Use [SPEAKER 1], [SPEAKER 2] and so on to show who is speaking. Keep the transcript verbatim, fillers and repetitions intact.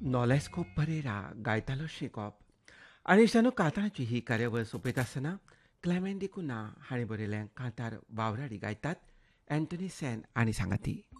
[SPEAKER 1] नॉलेस्को परेरा गायतालो शिकप आनी इश्टानो कांताराची ही कार्यावळ सोंपयता आसतना क्लेमेंट कुना हांणी बरयलें कांतार वावराडी गायतात एंटनी सेन आनी सांगाती.